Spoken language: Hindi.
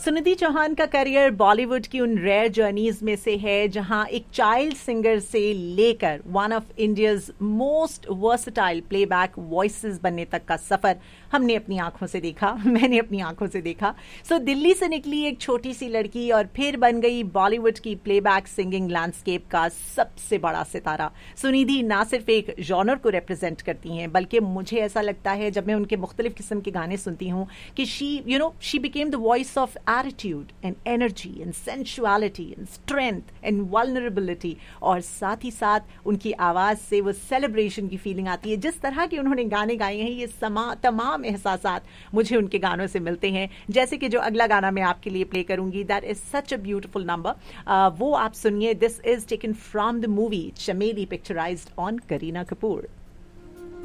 सुनिधि चौहान का करियर बॉलीवुड की उन रेयर जर्नीज में से है जहां एक चाइल्ड सिंगर से लेकर one of India's most versatile playback voices बनने तक का सफर हमने अपनी आंखों से देखा, मैंने अपनी आंखों से देखा। सो दिल्ली से निकली एक छोटी सी लड़की और फिर बन गई बॉलीवुड की प्लेबैक सिंगिंग लैंडस्केप का सबसे बड़ा सितारा। सुनिधि ना सिर्फ एक जॉनर को रिप्रेजेंट करती हैं, बल्कि मुझे ऐसा लगता है जब मैं उनके मुख्तलिफ किस्म के गाने सुनती हूँ कि she became the voice of attitude and energy and sensuality and strength and vulnerability, और साथ ही साथ उनकी आवाज से वो सेलिब्रेशन की फीलिंग आती है। जिस तरह के उन्होंने गाने गाए हैं, ये तमाम एहसासात मुझे उनके गानों से मिलते हैं। जैसे कि जो अगला गाना मैं आपके लिए प्ले करूंगी, that is such a beautiful number, वो आप सुनिए। This is taken from the movie चमेली, पिक्चराइज्ड ऑन करीना कपूर।